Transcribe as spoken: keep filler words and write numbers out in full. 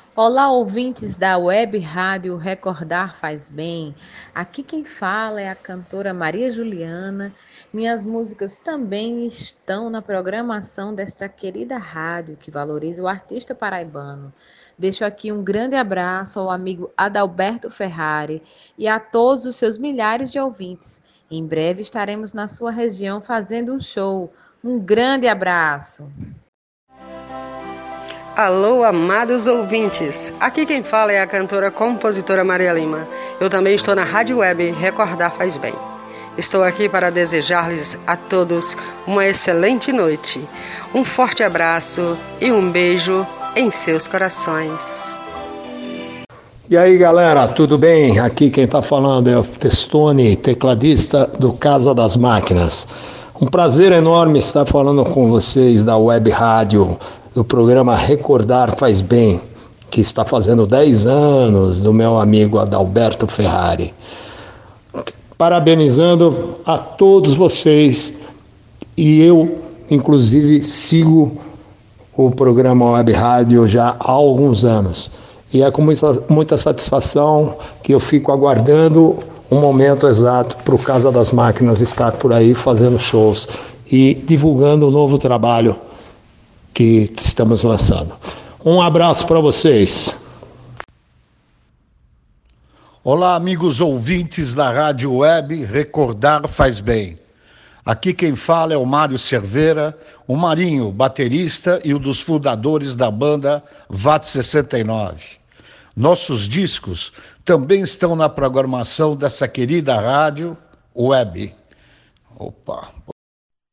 Olá, ouvintes da Web Rádio Recordar Faz Bem. Aqui quem fala é a cantora Maria Juliana. Minhas músicas também estão na programação desta querida rádio que valoriza o artista paraibano. Deixo aqui um grande abraço ao amigo Adalberto Ferrari e a todos os seus milhares de ouvintes. Em breve estaremos na sua região fazendo um show. Um grande abraço! Alô, amados ouvintes! Aqui quem fala é a cantora compositora Maria Lima. Eu também estou na Rádio Web Recordar Faz Bem. Estou aqui para desejar-lhes a todos uma excelente noite, um forte abraço e um beijo em seus corações. E aí, galera, tudo bem? Aqui quem está falando é o Testoni, tecladista do Casa das Máquinas. Um prazer enorme estar falando com vocês da Web Rádio, do programa Recordar Faz Bem, que está fazendo dez anos, do meu amigo Adalberto Ferrari. Parabenizando a todos vocês, e eu, inclusive, sigo o programa Web Rádio já há alguns anos. E é com muita, muita satisfação que eu fico aguardando um momento exato para o Casa das Máquinas estar por aí fazendo shows e divulgando o novo trabalho que estamos lançando. Um abraço para vocês. Olá, amigos ouvintes da Rádio Web Recordar Faz Bem. Aqui quem fala é o Mário Cerveira, o Marinho, baterista e um dos fundadores da banda V A T sessenta e nove. Nossos discos também estão na programação dessa querida rádio Web. Opa!